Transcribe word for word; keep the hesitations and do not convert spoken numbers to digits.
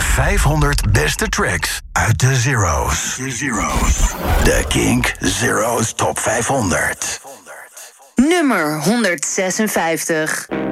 vijfhonderd beste tracks uit de Zero's. De Zero's. De Kink Zero's Top vijfhonderd. Nummer honderdzesenvijftig.